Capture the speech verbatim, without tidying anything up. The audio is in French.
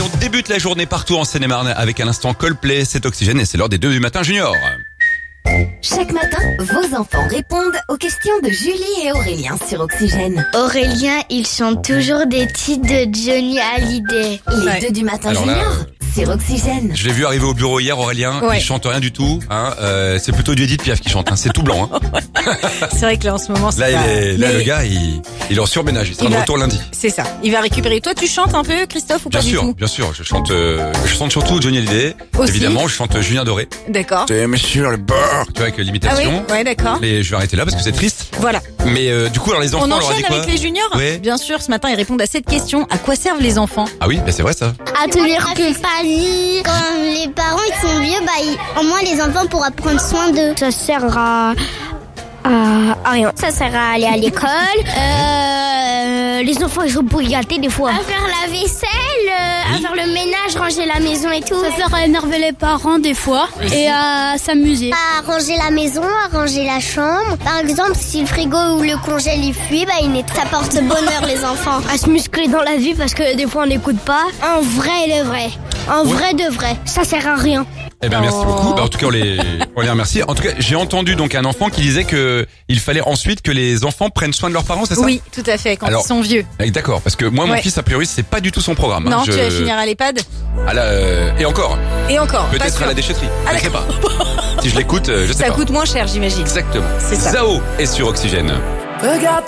débute la journée partout en Seine-et-Marne avec un instant Coldplay, c'est Oxygène et c'est l'heure des deux du matin Junior. Chaque matin, vos enfants répondent aux questions de Julie et Aurélien sur Oxygène. Aurélien, il chante toujours des titres de Johnny Hallyday. Les Ouais. deux du matin Alors là, Junior euh, sur Oxygène. Je l'ai vu arriver au bureau hier Aurélien, Ouais. il chante rien du tout, hein, euh, c'est plutôt du Edith Piaf qui chante, hein, c'est tout blanc. Hein. C'est vrai que là en ce moment c'est Là, il pas... est, là Mais le gars il, il est en surménage, il sera Il de va- retour lundi. c'est ça. Il va récupérer. Toi, tu chantes un peu, Christophe, ou Bien pas sûr, du tout? bien sûr, je chante, euh, je chante surtout Johnny Hallyday, Aussi. évidemment, je chante Julien Doré. D'accord. C'est sur le bord, tu vois, avec Ah oui. l'imitation. Ouais, d'accord. Mais je vais arrêter là parce que c'est triste. Voilà. Mais euh, du coup, alors les enfants, On leur a dit enchaîne quoi? avec les juniors. Ouais. Bien sûr. Ce matin, ils répondent à cette question. À quoi servent les enfants? Ah oui, bah c'est vrai ça. À tenir compagnie. Quand les parents ils sont vieux, bah ils- au moins les enfants pourront prendre soin d'eux. Ça sert à... à... à rien. Ça sert à aller à l'école. Euh, les enfants ils sont pour y gâter des fois. À faire la vaisselle, euh, à faire le ménage, ranger la maison et tout. Ça sert à énerver les parents des fois et à s'amuser. À ranger la maison, à ranger la chambre. Par exemple, si le frigo ou le congèle il fuit, bah il nettoie. Ça porte bonheur les enfants. À se muscler dans la vie parce que des fois on n'écoute pas. En vrai et de vrai. En Ouais. vrai de vrai. Ça sert à rien. Eh bien, merci Oh. beaucoup. Bah, en tout cas, on les, on les remercie. En tout cas, j'ai entendu donc un enfant qui disait que il fallait ensuite que les enfants prennent soin de leurs parents, c'est ça? Oui, tout à fait. Quand Alors, ils sont vieux. Eh, d'accord, parce que moi, mon Ouais. fils, a priori, c'est pas du tout son programme. hein. Non, Je- tu vas finir à l'EHPAD. Ah là, euh, et encore, Et encore. pas peut-être sûr. à la déchetterie. Ah, je sais pas. Si je l'écoute, euh, je sais Ça pas. coûte moins cher, j'imagine. Exactement. C'est ça. Zao est sur Oxygène. Regarde